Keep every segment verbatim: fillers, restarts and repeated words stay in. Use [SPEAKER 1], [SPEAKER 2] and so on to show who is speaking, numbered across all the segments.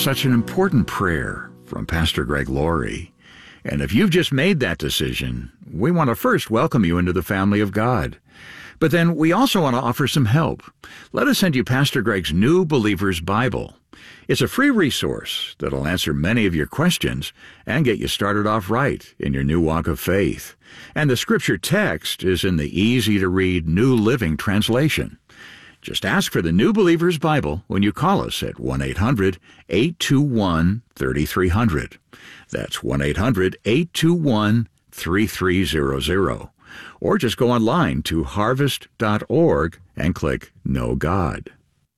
[SPEAKER 1] such an important prayer from Pastor Greg Laurie. And if you've just made that decision, we want to first welcome you into the family of God. But then we also want to offer some help. Let us send you Pastor Greg's New Believer's Bible. It's a free resource that'll answer many of your questions and get you started off right in your new walk of faith. And the scripture text is in the easy-to-read New Living Translation. Just ask for the New Believer's Bible when you call us at one eight hundred, eight two one, three three zero zero. That's one eight hundred, eight two one, three three zero zero. Or just go online to harvest dot org and click Know God.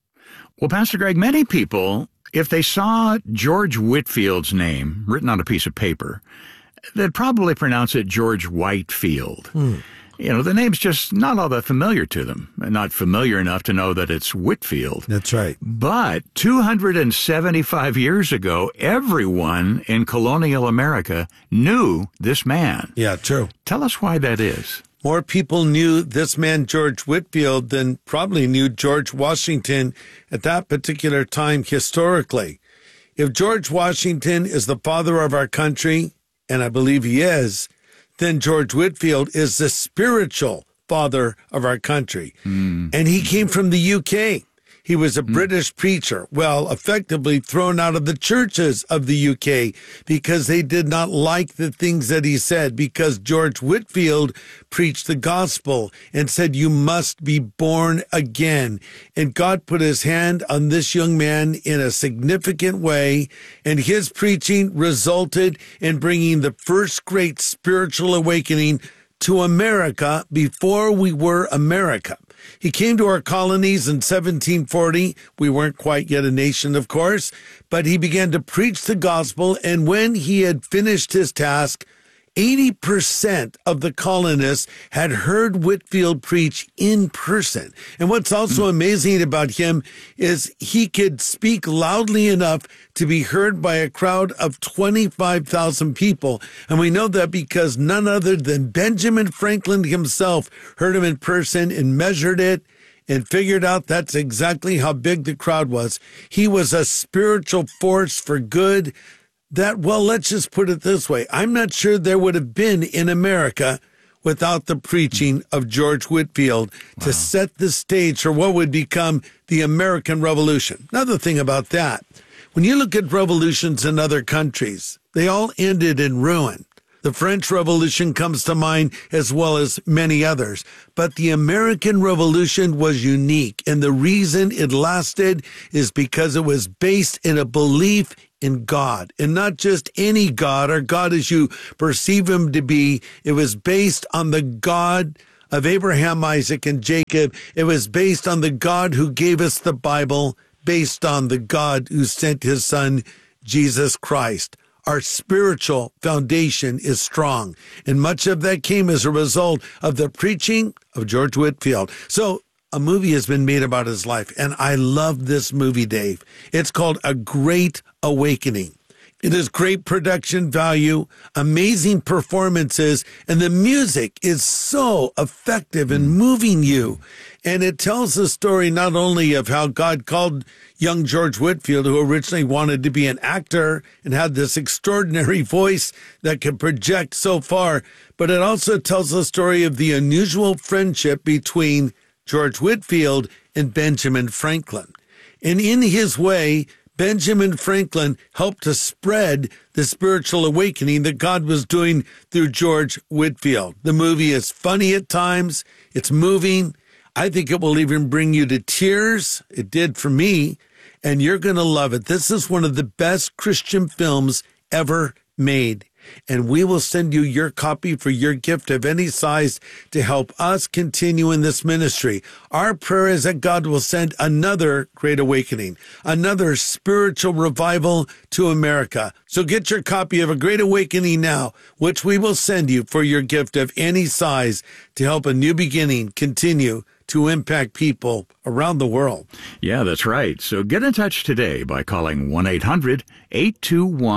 [SPEAKER 1] Well, Pastor Greg, many people, if they saw George Whitefield's name written on a piece of paper, they'd probably pronounce it George Whitefield. Hmm. You know, the name's just not all that familiar to them, not familiar enough to know that it's Whitefield.
[SPEAKER 2] That's right.
[SPEAKER 1] But two hundred seventy-five years ago, everyone in colonial America knew this man.
[SPEAKER 2] Yeah, true.
[SPEAKER 1] Tell us why that is.
[SPEAKER 2] More people knew this man, George Whitefield, than probably knew George Washington at that particular time historically. If George Washington is the father of our country, and I believe he is, then George Whitefield is the spiritual father of our country. Mm. And he came from the U K. He was a mm. British preacher, well, effectively thrown out of the churches of the U K because they did not like the things that he said, because George Whitefield preached the gospel and said, you must be born again. And God put his hand on this young man in a significant way, and his preaching resulted in bringing the first great spiritual awakening to America before we were America. He came to our colonies in seventeen forty. We weren't quite yet a nation, of course, but he began to preach the gospel, and when he had finished his task, eighty percent of the colonists had heard Whitefield preach in person. And what's also mm. amazing about him is he could speak loudly enough to be heard by a crowd of twenty-five thousand people. And we know that because none other than Benjamin Franklin himself heard him in person and measured it and figured out that's exactly how big the crowd was. He was a spiritual force for good. That, well, let's just put it this way. I'm not sure there would have been in America without the preaching of George Whitefield wow. to set the stage for what would become the American Revolution. Another thing about that, when you look at revolutions in other countries, they all ended in ruin. The French Revolution comes to mind, as well as many others. But the American Revolution was unique, and the reason it lasted is because it was based in a belief in God, and not just any God, or God as you perceive him to be. It was based on the God of Abraham, Isaac, and Jacob. It was based on the God who gave us the Bible, based on the God who sent his son, Jesus Christ. Our spiritual foundation is strong, and much of that came as a result of the preaching of George Whitefield. So a movie has been made about his life, and I love this movie, Dave. It's called A Great Awakening. It has great production value, amazing performances, and the music is so effective in moving you. And it tells the story not only of how God called young George Whitefield, who originally wanted to be an actor and had this extraordinary voice that could project so far, but it also tells the story of the unusual friendship between George Whitefield and Benjamin Franklin. And in his way, Benjamin Franklin helped to spread the spiritual awakening that God was doing through George Whitefield. The movie is funny at times. It's moving. I think it will even bring you to tears. It did for me, and you're going to love it. This is one of the best Christian films ever made. And we will send you your copy for your gift of any size to help us continue in this ministry. Our prayer is that God will send another great awakening, another spiritual revival to America. So get your copy of A Great Awakening now, which we will send you for your gift of any size to help a new beginning continue to impact people around the world.
[SPEAKER 1] Yeah, that's right. So get in touch today by calling one eight hundred, eight two one,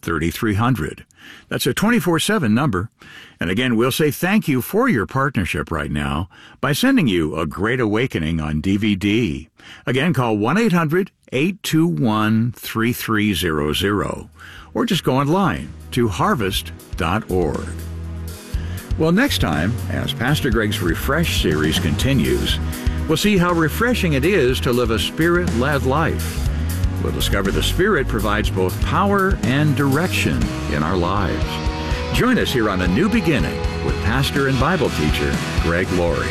[SPEAKER 1] thirty-three hundred. That's a twenty-four seven number. And again, we'll say thank you for your partnership right now by sending you A Great Awakening on D V D. Again, call one eight hundred eight two one three three zero zero or just go online to harvest dot org. Well, next time, as Pastor Greg's Refresh series continues, we'll see how refreshing it is to live a Spirit-led life. We'll discover the Spirit provides both power and direction in our lives. Join us here on A New Beginning with pastor and Bible teacher Greg Laurie.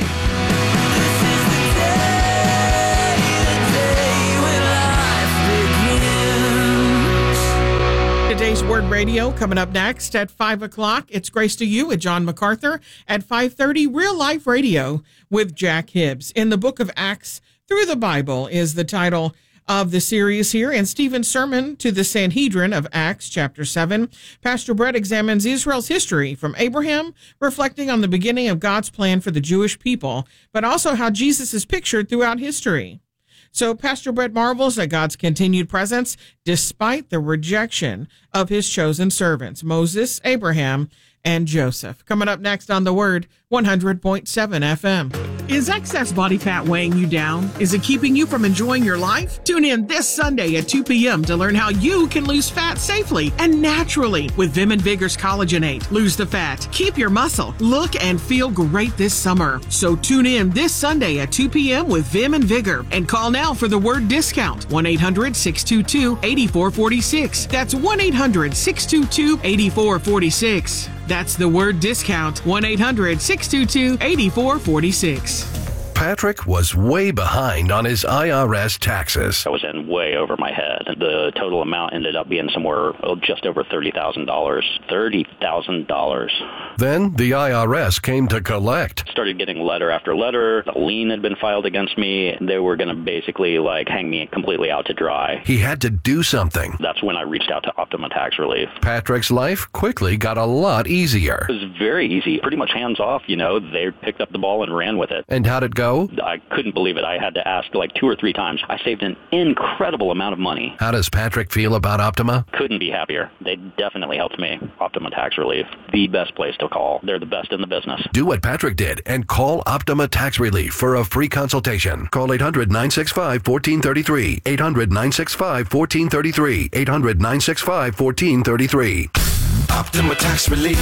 [SPEAKER 3] Today's Word Radio coming up next at five o'clock. It's Grace to You with John MacArthur. At five thirty, Real Life Radio with Jack Hibbs. In the book of Acts Through the Bible is the title of the series here, and Stephen's sermon to the Sanhedrin of Acts chapter seven. Pastor Brett examines Israel's history from Abraham, reflecting on the beginning of God's plan for the Jewish people, but also how Jesus is pictured throughout history. So Pastor Brett marvels at God's continued presence despite the rejection of his chosen servants, Moses, Abraham, and Joseph. Coming up next on The Word, one hundred point seven F M. Is excess body fat weighing you down? Is it keeping you from enjoying your life? Tune in this Sunday at two p.m. to learn how you can lose fat safely and naturally with Vim and Vigor's Collagenate. Lose the fat, keep your muscle, look and feel great this summer. So tune in this Sunday at two p.m. with Vim and Vigor and call now for the word discount, one eight hundred six two two eight four four six. That's one eight hundred six two two eight four four six. That's the word discount, one eight hundred six two two eight four four six.
[SPEAKER 4] Patrick was way behind on his I R S taxes.
[SPEAKER 5] I was in way over my head. The total amount ended up being somewhere oh, just over thirty thousand dollars. thirty thousand dollars.
[SPEAKER 4] Then the I R S came to collect.
[SPEAKER 5] Started getting letter after letter. A lien had been filed against me. They were going to basically like hang me completely out to dry.
[SPEAKER 4] He had to do something.
[SPEAKER 5] That's when I reached out to Optima Tax Relief.
[SPEAKER 4] Patrick's life quickly got a lot easier.
[SPEAKER 5] It was very easy. Pretty much hands off, you know. They picked up the ball and ran with it.
[SPEAKER 4] And how'd it go?
[SPEAKER 5] I couldn't believe it. I had to ask like two or three times. I saved an incredible amount of money.
[SPEAKER 4] How does Patrick feel about Optima?
[SPEAKER 5] Couldn't be happier. They definitely helped me. Optima Tax Relief, the best place to call. They're the best in the business.
[SPEAKER 4] Do what Patrick did and call Optima Tax Relief for a free consultation. Call eight hundred nine six five one four three three. eight hundred nine six five one four three three. eight hundred nine six five one four three three. Optima Tax Relief.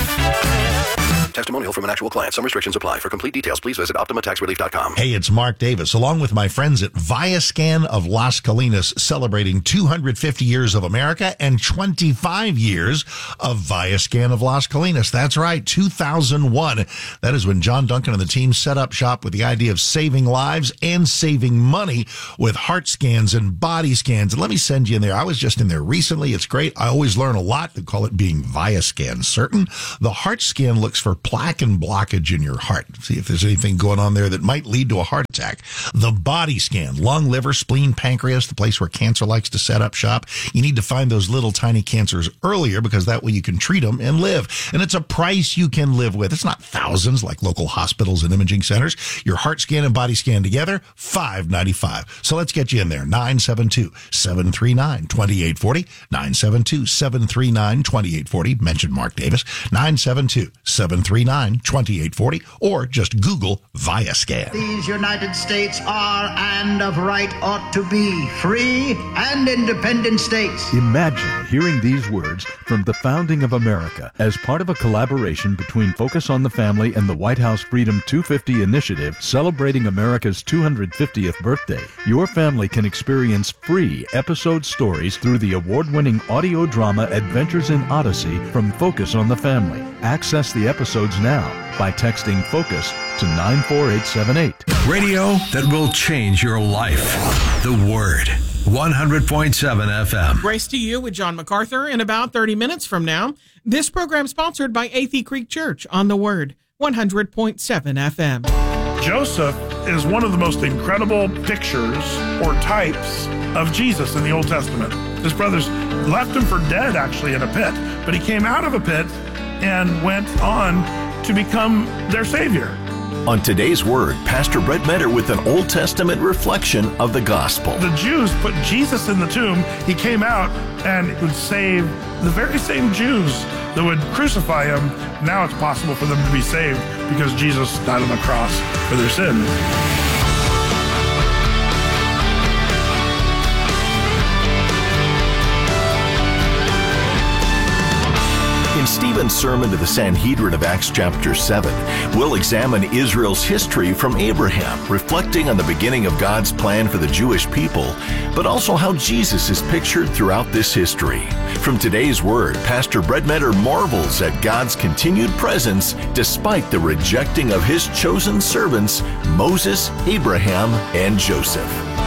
[SPEAKER 4] Testimonial from an actual client. Some restrictions apply. For complete details, please visit optima tax relief dot com.
[SPEAKER 6] Hey, it's Mark Davis, along with my friends at Viascan of Las Colinas, celebrating two hundred fifty years of America and twenty-five years of Viascan of Las Colinas. That's right, two thousand one. That is when John Duncan and the team set up shop with the idea of saving lives and saving money with heart scans and body scans. And let me send you in there. I was just in there recently. It's great. I always learn a lot. They call it being Viascan certain. The heart scan looks for plaque and blockage in your heart. See if there's anything going on there that might lead to a heart attack. The body scan, lung, liver, spleen, pancreas, the place where cancer likes to set up shop. You need to find those little tiny cancers earlier because that way you can treat them and live. And it's a price you can live with. It's not thousands like local hospitals and imaging centers. Your heart scan and body scan together, five ninety-five. So let's get you in there. nine seven two, seven three nine, two eight four zero. nine seven two, seven three nine, two eight four zero. Mention Mark Davis. nine seven two, seven three nine, two eight four zero. Or just Google Viascan.
[SPEAKER 7] These United States are and of right ought to be free and independent states.
[SPEAKER 8] Imagine hearing these words from the founding of America as part of a collaboration between Focus on the Family and the White House Freedom two fifty Initiative celebrating America's two hundred fiftieth birthday. Your family can experience free episode stories through the award-winning audio drama Adventures in Odyssey from Focus on the Family. Access the episodes now by texting FOCUS to nine four eight seven eight.
[SPEAKER 4] Radio that will change your life. The Word. one hundred point seven F M.
[SPEAKER 3] Grace to You with John MacArthur in about thirty minutes from now. This program sponsored by Athey Creek Church on The Word, one hundred point seven F M.
[SPEAKER 9] Joseph is one of the most incredible pictures or types of Jesus in the Old Testament. His brothers left him for dead, actually, in a pit, but he came out of a pit and went on to become their savior.
[SPEAKER 10] On Today's Word, Pastor Brett Metter with an Old Testament reflection of the gospel.
[SPEAKER 9] The Jews put Jesus in the tomb. He came out and would save the very same Jews that would crucify him. Now it's possible for them to be saved because Jesus died on the cross for their sins.
[SPEAKER 10] In Stephen's sermon to the Sanhedrin of Acts chapter seven, we'll examine Israel's history from Abraham, reflecting on the beginning of God's plan for the Jewish people, but also how Jesus is pictured throughout this history. From Today's Word, Pastor Brett Metter marvels at God's continued presence despite the rejecting of his chosen servants, Moses, Abraham, and Joseph.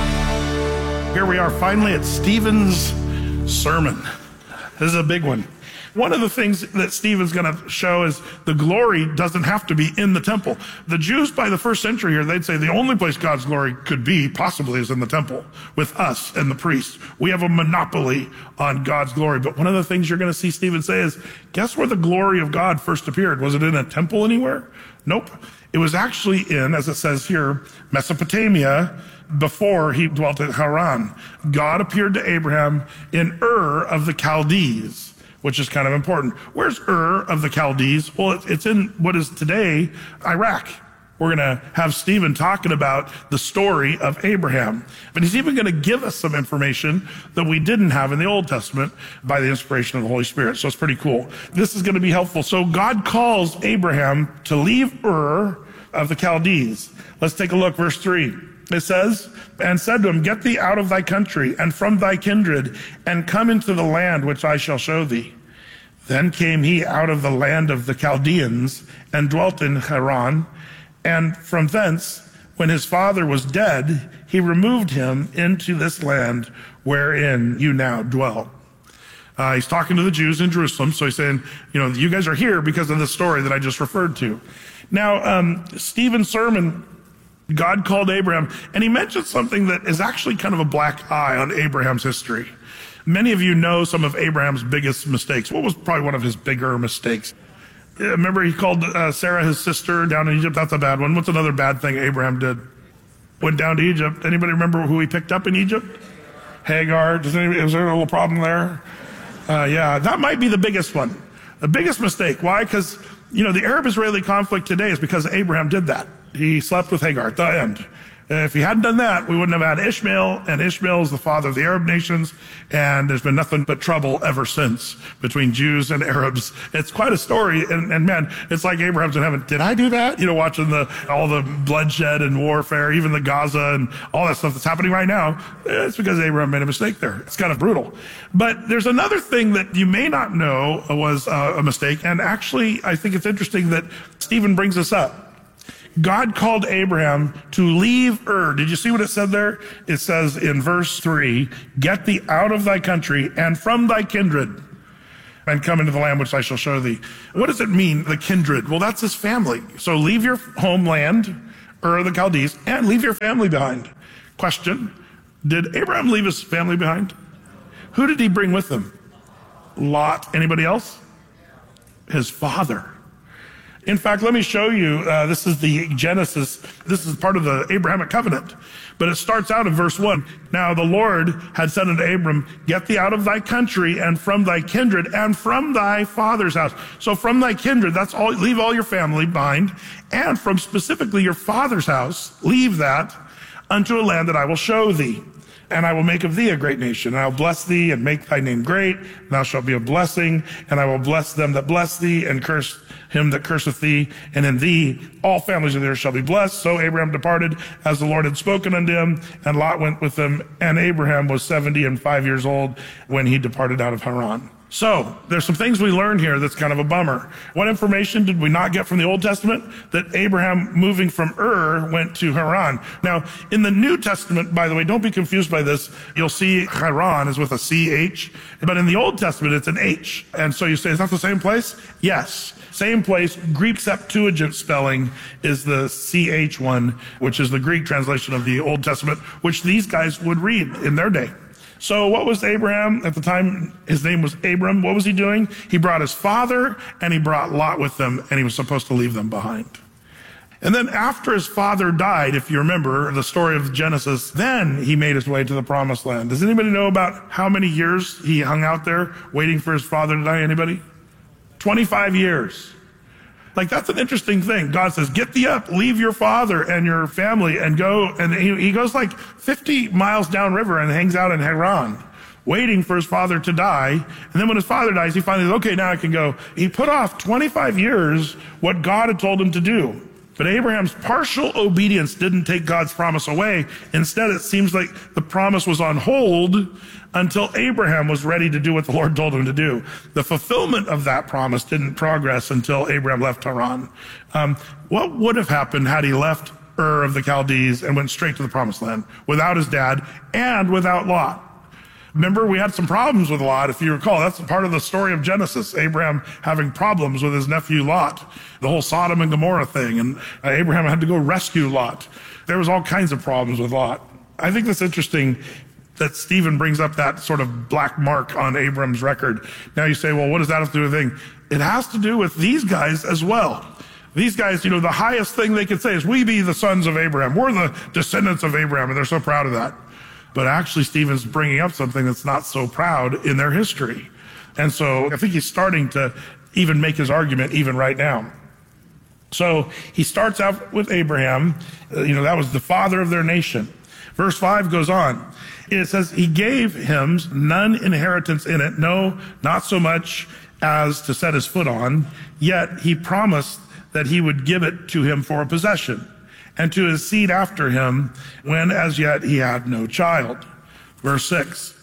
[SPEAKER 9] Here we are finally at Stephen's sermon. This is a big one. One of the things that Stephen's going to show is the glory doesn't have to be in the temple. The Jews by the first century here, they'd say the only place God's glory could be possibly is in the temple with us and the priests. We have a monopoly on God's glory. But one of the things you're going to see Stephen say is, guess where the glory of God first appeared? Was it in a temple anywhere? Nope. It was actually in, as it says here, Mesopotamia, before he dwelt at Haran. God appeared to Abraham in Ur of the Chaldees, which is kind of important. Where's Ur of the Chaldees? Well, it's in what is today Iraq. We're going to have Stephen talking about the story of Abraham. But he's even going to give us some information that we didn't have in the Old Testament by the inspiration of the Holy Spirit. So it's pretty cool. This is going to be helpful. So God calls Abraham to leave Ur of the Chaldees. Let's take a look, verse three. It says, and said to him, get thee out of thy country and from thy kindred, and come into the land which I shall show thee. Then came he out of the land of the Chaldeans, and dwelt in Haran. And from thence, when his father was dead, he removed him into this land wherein you now dwell. Uh, he's talking to the Jews in Jerusalem, so he's saying, you know, you guys are here because of the story that I just referred to. Now, um, Stephen's sermon, God called Abraham, and he mentioned something that is actually kind of a black eye on Abraham's history. Many of you know some of Abraham's biggest mistakes. What was probably one of his bigger mistakes? Remember he called uh, Sarah his sister down in Egypt? That's a bad one. What's another bad thing Abraham did? Went down to Egypt. Anybody remember who he picked up in Egypt? Hagar. Does anybody, is there a little problem there? Uh, yeah, that might be the biggest one. The biggest mistake. Why? Because, you know, the Arab-Israeli conflict today is because Abraham did that. He slept with Hagar at the end. If he hadn't done that, we wouldn't have had Ishmael, and Ishmael is the father of the Arab nations, and there's been nothing but trouble ever since between Jews and Arabs. It's quite a story, and, and man, it's like Abraham's in heaven. Did I do that? You know, watching the all the bloodshed and warfare, even the Gaza and all that stuff that's happening right now. It's because Abraham made a mistake there. It's kind of brutal. But there's another thing that you may not know was uh, a mistake, and actually, I think it's interesting that Stephen brings this up. God called Abraham to leave Ur. Did you see what it said there? It says in verse three, get thee out of thy country and from thy kindred and come into the land which I shall show thee. What does it mean, the kindred? Well, that's his family. So leave your homeland, Ur of the Chaldees, and leave your family behind. Question, did Abraham leave his family behind? Who did he bring with him? Lot. Anybody else? His father. In fact, let me show you, uh, this is the Genesis, this is part of the Abrahamic covenant, but it starts out in verse one. Now the Lord had said unto Abram, get thee out of thy country and from thy kindred and from thy father's house. So from thy kindred, that's all, leave all your family behind, and from specifically your father's house, leave that unto a land that I will show thee. And I will make of thee a great nation, and I will bless thee and make thy name great, and thou shalt be a blessing, and I will bless them that bless thee, and curse him that curseth thee, and in thee all families of the earth shall be blessed. So Abraham departed as the Lord had spoken unto him, and Lot went with him, and Abraham was seventy and five years old when he departed out of Haran. So there's some things we learned here that's kind of a bummer. What information did we not get from the Old Testament? That Abraham moving from Ur went to Haran. Now, in the New Testament, by the way, don't be confused by this. You'll see Haran is with a C H, but in the Old Testament, it's an H. And so you say, is that the same place? Yes. Same place. Greek Septuagint spelling is the C H one, which is the Greek translation of the Old Testament, which these guys would read in their day. So what was Abraham at the time? His name was Abram. What was he doing? He brought his father and he brought Lot with him, and he was supposed to leave them behind. And then after his father died, if you remember the story of Genesis, then he made his way to the promised land. Does anybody know about how many years he hung out there waiting for his father to die? Anybody? twenty-five years. Like, that's an interesting thing. God says, get thee up, leave your father and your family and go. And he, he goes like fifty miles downriver and hangs out in Haran, waiting for his father to die. And then when his father dies, he finally says, okay, now I can go. He put off twenty-five years what God had told him to do. But Abraham's partial obedience didn't take God's promise away. Instead, it seems like the promise was on hold until Abraham was ready to do what the Lord told him to do. The fulfillment of that promise didn't progress until Abraham left Haran. Um, what would have happened had he left Ur of the Chaldees and went straight to the promised land without his dad and without Lot? Remember, we had some problems with Lot, if you recall. That's part of the story of Genesis, Abraham having problems with his nephew Lot, the whole Sodom and Gomorrah thing, and uh, Abraham had to go rescue Lot. There was all kinds of problems with Lot. I think that's interesting that Stephen brings up that sort of black mark on Abram's record. Now you say, well, what does that have to do with anything? It has to do with these guys as well. These guys, you know, the highest thing they could say is, we be the sons of Abraham. We're the descendants of Abraham, and they're so proud of that. But actually, Stephen's bringing up something that's not so proud in their history. And so I think he's starting to even make his argument even right now. So he starts out with Abraham. Uh, you know, that was the father of their nation. Verse five goes on. It says, he gave him none inheritance in it, no, not so much as to set his foot on, yet he promised that he would give it to him for a possession, and to his seed after him, when as yet he had no child. Verse six,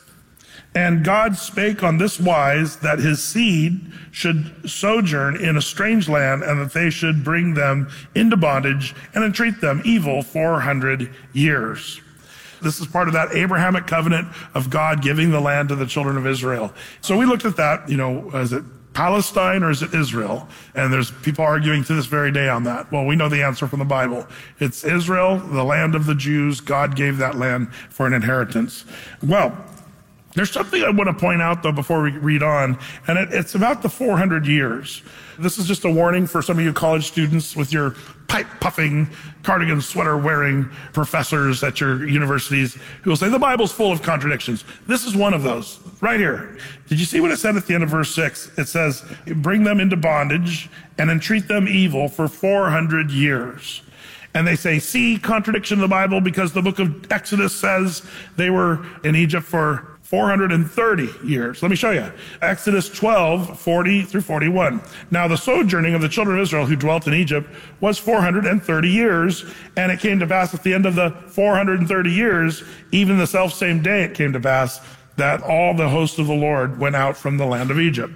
[SPEAKER 9] and God spake on this wise, that his seed should sojourn in a strange land, and that they should bring them into bondage, and entreat them evil four hundred years. This is part of that Abrahamic covenant of God giving the land to the children of Israel. So we looked at that, you know, is it Palestine or is it Israel? And there's people arguing to this very day on that. Well, we know the answer from the Bible. It's Israel, the land of the Jews. God gave that land for an inheritance. Well, there's something I want to point out, though, before we read on, and it, it's about the four hundred years. This is just a warning for some of you college students with your pipe-puffing, cardigan sweater-wearing professors at your universities who will say, the Bible's full of contradictions. This is one of those, right here. Did you see what it said at the end of verse six? It says, bring them into bondage and entreat them evil for four hundred years. And they say, see, contradiction in the Bible, because the book of Exodus says they were in Egypt for four hundred thirty years. Let me show you. Exodus twelve, forty through forty-one. Now the sojourning of the children of Israel who dwelt in Egypt was four hundred thirty years, and it came to pass at the end of the four hundred thirty years, even the selfsame day it came to pass, that all the host of the Lord went out from the land of Egypt.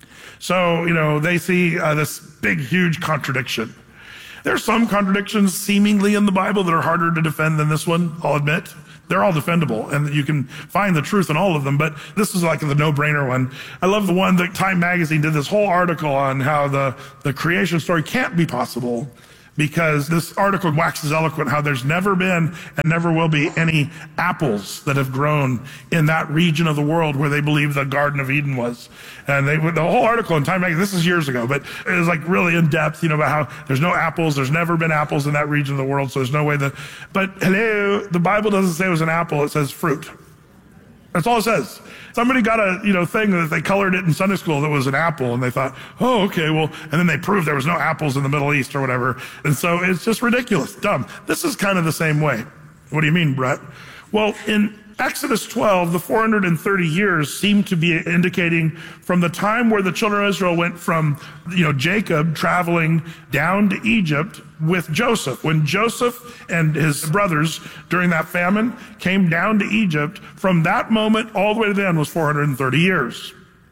[SPEAKER 9] So, you know, they see uh, this big, huge contradiction. There's some contradictions seemingly in the Bible that are harder to defend than this one, I'll admit. They're all defendable, and you can find the truth in all of them, but this is like the no-brainer one. I love the one that Time Magazine did this whole article on how the, the creation story can't be possible, because this article waxes eloquent how there's never been and never will be any apples that have grown in that region of the world where they believe the Garden of Eden was. And they, the whole article in Time Magazine, this is years ago, but it was like really in depth, you know, about how there's no apples, there's never been apples in that region of the world, so there's no way that, but hello, the Bible doesn't say it was an apple, it says fruit. That's all it says. Somebody got a, you know, thing that they colored it in Sunday school that was an apple, and they thought, oh, okay, well, and then they proved there was no apples in the Middle East or whatever. And so it's just ridiculous, dumb. This is kind of the same way. What do you mean, Brett? Well, in Exodus twelve, the four hundred thirty years seem to be indicating from the time where the children of Israel went from, you know, Jacob traveling down to Egypt with Joseph. When Joseph and his brothers during that famine came down to Egypt, from that moment all the way to the end was four hundred thirty years.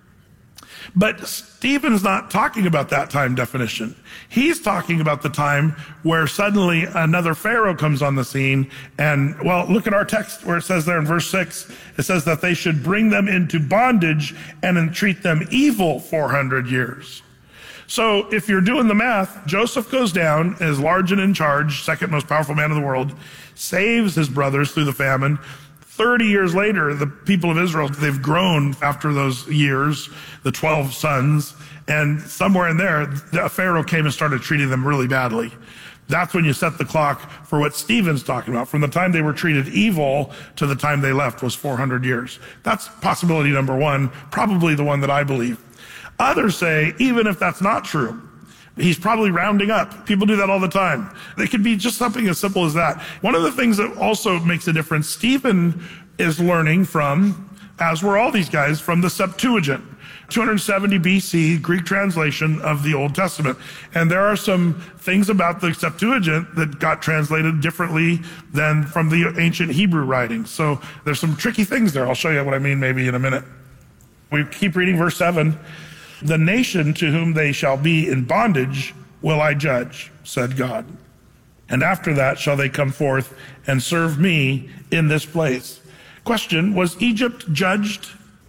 [SPEAKER 9] But Stephen's not talking about that time definition. He's talking about the time where suddenly another Pharaoh comes on the scene. And, well, look at our text where it says there in verse six, it says that they should bring them into bondage and entreat them evil four hundred years. So if you're doing the math, Joseph goes down, is large and in charge, second most powerful man in the world, saves his brothers through the famine. thirty years later, the people of Israel, they've grown after those years, the twelve sons, and somewhere in there, the Pharaoh came and started treating them really badly. That's when you set the clock for what Stephen's talking about. From the time they were treated evil to the time they left was four hundred years. That's possibility number one, probably the one that I believe. Others say, even if that's not true, he's probably rounding up. People do that all the time. It could be just something as simple as that. One of the things that also makes a difference, Stephen is learning from, as were all these guys, from the Septuagint. two hundred seventy B C, Greek translation of the Old Testament. And there are some things about the Septuagint that got translated differently than from the ancient Hebrew writings. So there's some tricky things there. I'll show you what I mean maybe in a minute. We keep reading verse seven. The nation to whom they shall be in bondage will I judge, said God. And after that shall they come forth and serve me in this place. Question, was Egypt judged?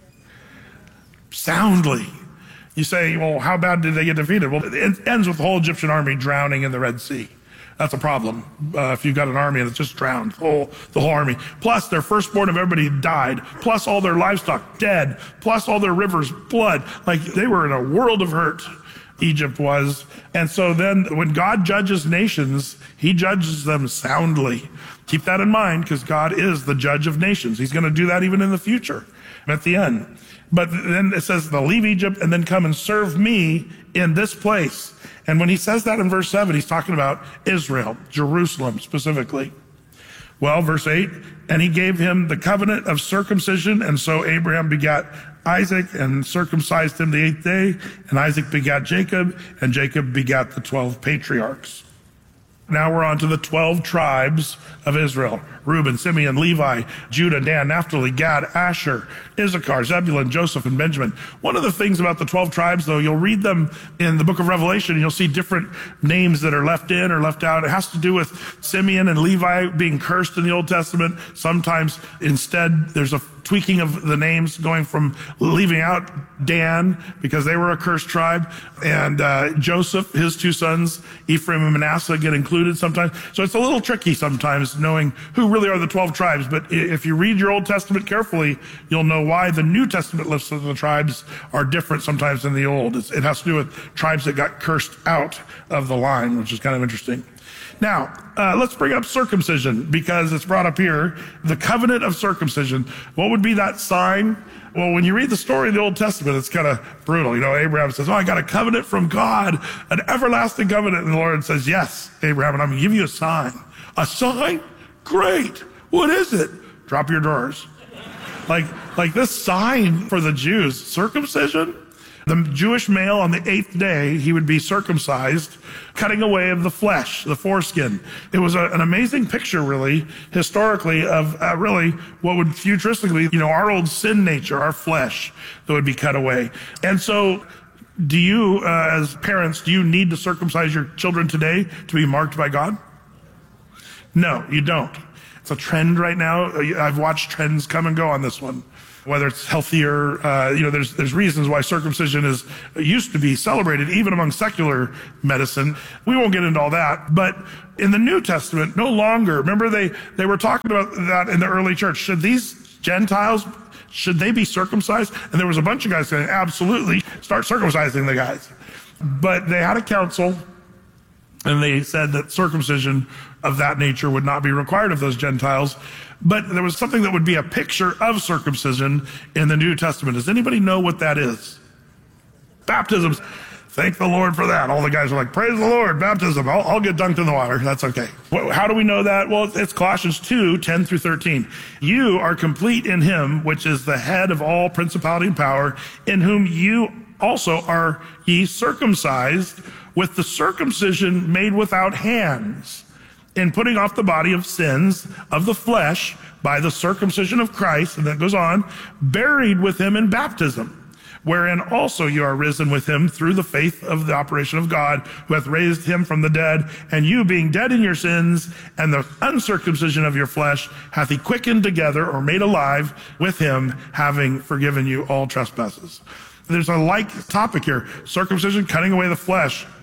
[SPEAKER 9] Soundly. You say, well, how bad did they get defeated? Well, it ends with the whole Egyptian army drowning in the Red Sea. That's a problem. Uh, if you've got an army and it's just drowned, the whole, the whole army. Plus their firstborn of everybody died. Plus all their livestock dead. Plus all their rivers blood. Like they were in a world of hurt, Egypt was. And so then when God judges nations, he judges them soundly. Keep that in mind because God is the judge of nations. He's going to do that even in the future, at the end. But then it says they'll leave Egypt and then come and serve me in this place. And when he says that in verse seven, he's talking about Israel, Jerusalem specifically. Well, verse eight, and he gave him the covenant of circumcision. And so Abraham begat Isaac and circumcised him the eighth day. And Isaac begat Jacob, and Jacob begat the twelve patriarchs. Now we're on to the twelve tribes of Israel. Reuben, Simeon, Levi, Judah, Dan, Naphtali, Gad, Asher, Issachar, Zebulun, Joseph, and Benjamin. One of the things about the twelve tribes, though, you'll read them in the book of Revelation, and you'll see different names that are left in or left out. It has to do with Simeon and Levi being cursed in the Old Testament. Sometimes instead there's a tweaking of the names, going from leaving out Dan because they were a cursed tribe, and uh, Joseph, his two sons, Ephraim and Manasseh, get included sometimes. So it's a little tricky sometimes knowing who really are the twelve tribes. But if you read your Old Testament carefully, you'll know why the New Testament lists of the tribes are different sometimes than the Old. It's, it has to do with tribes that got cursed out of the line, which is kind of interesting. Now, uh, let's bring up circumcision because it's brought up here. The covenant of circumcision. What would be that sign? Well, when you read the story of the Old Testament, it's kind of brutal. You know, Abraham says, oh, I got a covenant from God, an everlasting covenant. And the Lord says, yes, Abraham, and I'm going to give you a sign. A sign? Great. What is it? Drop your drawers. Like, like this sign for the Jews, circumcision. The Jewish male on the eighth day, he would be circumcised, cutting away of the flesh, the foreskin. It was a, an amazing picture, really, historically, of uh, really what would futuristically, you know, our old sin nature, our flesh that would be cut away. And so do you, uh, as parents, do you need to circumcise your children today to be marked by God? No, you don't. It's a trend right now. I've watched trends come and go on this one. Whether it's healthier, uh, you know, there's there's reasons why circumcision is used to be celebrated even among secular medicine. We won't get into all that, but in the New Testament, no longer. Remember, they they were talking about that in the early church. Should these Gentiles, should they be circumcised? And there was a bunch of guys saying, absolutely, start circumcising the guys. But they had a council, and they said that circumcision of that nature would not be required of those Gentiles. But there was something that would be a picture of circumcision in the New Testament. Does anybody know what that is? Baptisms. Thank the Lord for that. All the guys are like, praise the Lord, baptism. I'll, I'll get dunked in the water. That's okay. How do we know that? Well, it's Colossians two, ten through thirteen. You are complete in him, which is the head of all principality and power, in whom you also are ye circumcised with the circumcision made without hands, in putting off the body of sins of the flesh by the circumcision of Christ, and that goes on, buried with him in baptism, wherein also you are risen with him through the faith of the operation of God, who hath raised him from the dead, and you being dead in your sins, and the uncircumcision of your flesh, hath he quickened together, or made alive with him, having forgiven you all trespasses. There's a like topic here. Circumcision, cutting away the flesh.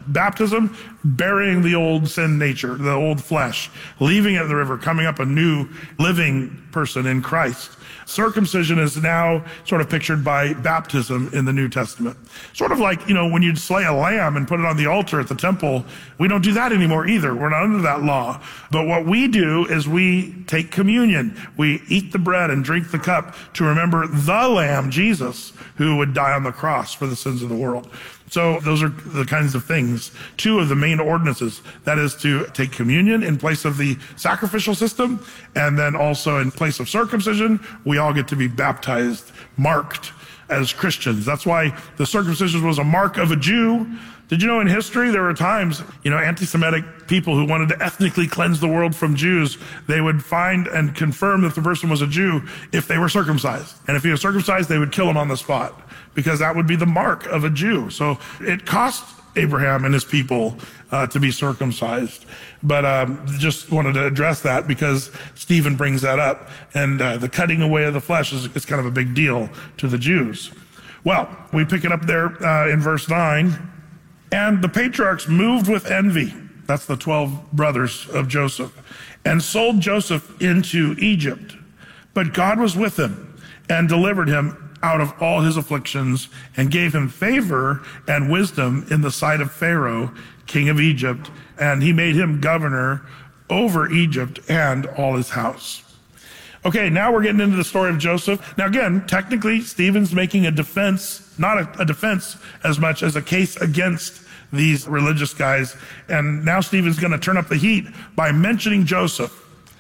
[SPEAKER 9] Baptism, burying the old sin nature, the old flesh, leaving it in the river, coming up a new living person in Christ. Circumcision is now sort of pictured by baptism in the New Testament. Sort of like, you know, when you'd slay a lamb and put it on the altar at the temple, we don't do that anymore either. We're not under that law. But what we do is we take communion. We eat the bread and drink the cup to remember the Lamb, Jesus, who would die on the cross for the sins of the world. So those are the kinds of things, two of the main ordinances. That is to take communion in place of the sacrificial system, and then also in place of circumcision, we all get to be baptized, marked as Christians. That's why the circumcision was a mark of a Jew. Did you know in history there were times, you know, anti-Semitic people who wanted to ethnically cleanse the world from Jews, they would find and confirm that the person was a Jew if they were circumcised. And if he was circumcised, they would kill him on the spot, because that would be the mark of a Jew. So it cost Abraham and his people uh, to be circumcised. But um, just wanted to address that because Stephen brings that up. And uh, the cutting away of the flesh is, is kind of a big deal to the Jews. Well, we pick it up there uh, in verse nine. And the patriarchs moved with envy, that's the twelve brothers of Joseph, and sold Joseph into Egypt. But God was with him and delivered him out of all his afflictions and gave him favor and wisdom in the sight of Pharaoh, king of Egypt, and he made him governor over Egypt and all his house. Okay, now we're getting into the story of Joseph. Now again, technically, Stephen's making a defense, not a, a defense as much as a case against these religious guys. And now Stephen's going to turn up the heat by mentioning Joseph.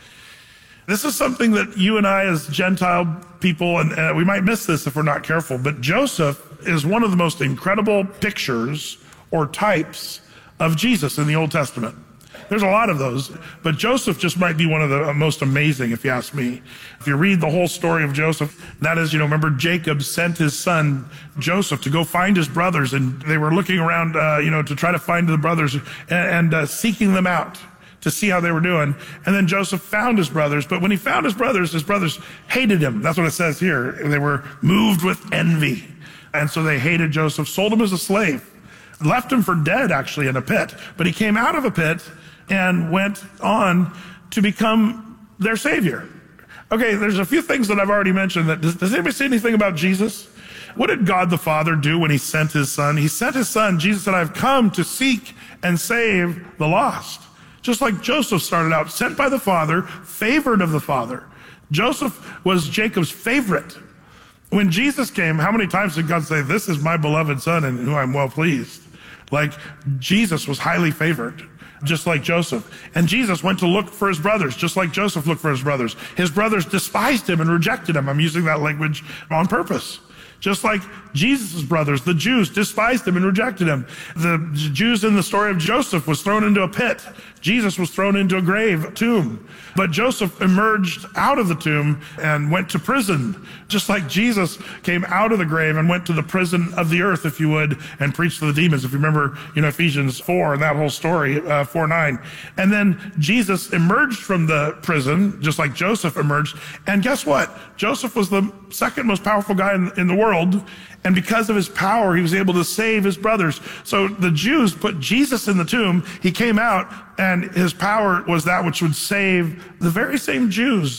[SPEAKER 9] This is something that you and I as Gentile people, and uh, we might miss this if we're not careful, but Joseph is one of the most incredible pictures or types of Jesus in the Old Testament. There's a lot of those, but Joseph just might be one of the most amazing, if you ask me. If you read the whole story of Joseph, that is, you know, remember Jacob sent his son Joseph to go find his brothers, and they were looking around, uh, you know, to try to find the brothers and, and uh, seeking them out to see how they were doing. And then Joseph found his brothers, but when he found his brothers, his brothers hated him. That's what it says here. They were moved with envy. And so they hated Joseph, sold him as a slave, left him for dead, actually, in a pit. But he came out of a pit and went on to become their savior. Okay, there's a few things that I've already mentioned. That does, does anybody say anything about Jesus? What did God the Father do when he sent his son? He sent his son. Jesus said, I've come to seek and save the lost. Just like Joseph started out, sent by the Father, favored of the Father. Joseph was Jacob's favorite. When Jesus came, how many times did God say, this is my beloved son in whom I'm well pleased? Like Jesus was highly favored, just like Joseph. And Jesus went to look for his brothers, just like Joseph looked for his brothers. His brothers despised him and rejected him. I'm using that language on purpose. Just like Jesus' brothers, the Jews, despised him and rejected him. The Jews in the story of Joseph was thrown into a pit. Jesus was thrown into a grave, a tomb. But Joseph emerged out of the tomb and went to prison, just like Jesus came out of the grave and went to the prison of the earth, if you would, and preached to the demons. If you remember, you know, Ephesians four and that whole story, uh, four nine. And then Jesus emerged from the prison, just like Joseph emerged. And guess what? Joseph was the second most powerful guy in, in the world. And because of his power, he was able to save his brothers. So the Jews put Jesus in the tomb. He came out, and his power was that which would save the very same Jews